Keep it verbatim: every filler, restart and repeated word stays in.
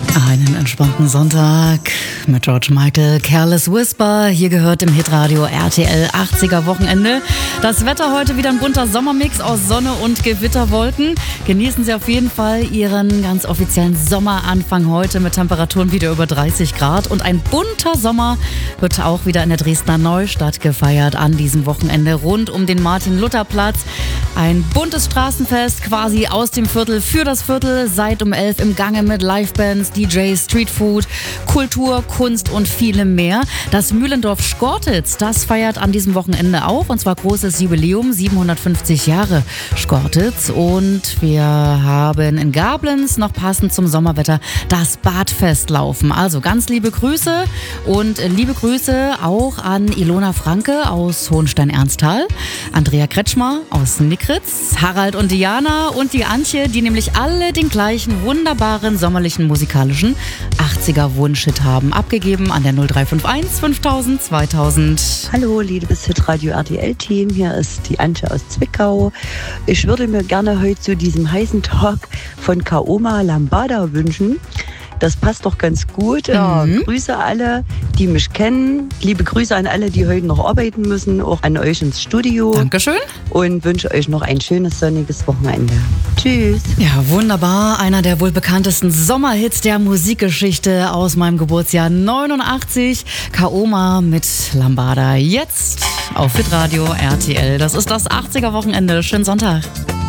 Einen entspannten Sonntag mit George Michael, Careless Whisper. Hier gehört im Hitradio R T L achtziger Wochenende. Das Wetter heute wieder ein bunter Sommermix aus Sonne und Gewitterwolken. Genießen Sie auf jeden Fall Ihren ganz offiziellen Sommeranfang heute mit Temperaturen wieder über dreißig Grad. Und ein bunter Sommer wird auch wieder in der Dresdner Neustadt gefeiert an diesem Wochenende rund um den Martin-Luther-Platz. Ein buntes Straßenfest quasi aus dem Viertel für das Viertel. Seit um elf im Gange mit Livebands, D Js, Streetfood, Kultur, Kunst und vielem mehr. Das Mühlendorf Schkortitz, das feiert an diesem Wochenende auch. Und zwar großes Jubiläum, siebenhundertfünfzig Jahre Schkortitz. Und wir haben in Gablenz noch passend zum Sommerwetter das Badfest laufen. Also ganz liebe Grüße und liebe Grüße auch an Ilona Franke aus Hohenstein-Ernsthal, Andrea Kretschmer aus Nickritz, Harald und Diana und die Antje, die nämlich alle den gleichen wunderbaren sommerlichen musikalischen achtziger Wunschhit haben. Abgegeben an der null drei fünf eins fünftausend zweitausend. Hallo, liebes Hitradio R T L-Team, hier ist die Antje aus Zwickau. Ich würde mir gerne heute zu diesem heißen Tag von Kaoma Lambada wünschen. Das passt doch ganz gut. Ja, mhm. Grüße alle, die mich kennen. Liebe Grüße an alle, die heute noch arbeiten müssen, auch an euch ins Studio. Dankeschön. Und wünsche euch noch ein schönes sonniges Wochenende. Tschüss. Ja, wunderbar. Einer der wohl bekanntesten Sommerhits der Musikgeschichte aus meinem Geburtsjahr neunundachtzig. Kaoma mit Lambada. Jetzt auf Hitradio R T L. Das ist das achtziger Wochenende. Schönen Sonntag.